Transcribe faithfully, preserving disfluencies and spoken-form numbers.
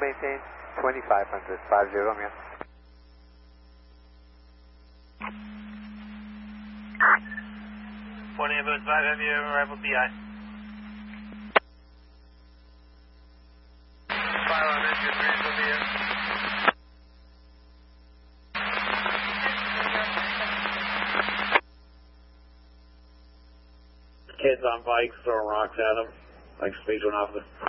maintain twenty-five hundred, five zero, Romeo. One ambulance five, have you arrival B I? Fire on engine, reasonable B I. Kids on bikes throwing rocks at them, like speed to an officer.